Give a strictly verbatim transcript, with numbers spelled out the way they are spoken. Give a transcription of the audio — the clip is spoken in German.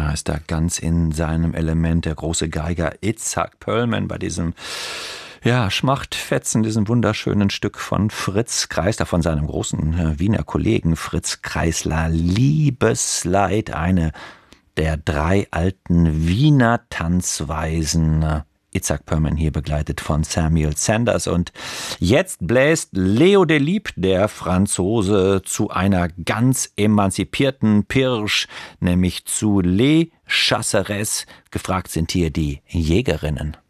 Ja, ist da ganz in seinem Element der große Geiger Itzhak Perlman bei diesem ja, Schmachtfetzen, diesem wunderschönen Stück von Fritz Kreisler, von seinem großen äh, Wiener Kollegen Fritz Kreisler, Liebesleid, eine der drei alten Wiener Tanzweisen. Itzhak Perlman hier begleitet von Samuel Sanders. Und jetzt bläst Leo Delibes, der Franzose, zu einer ganz emanzipierten Pirsch, nämlich zu Les Chasseresses. Gefragt sind hier die Jägerinnen.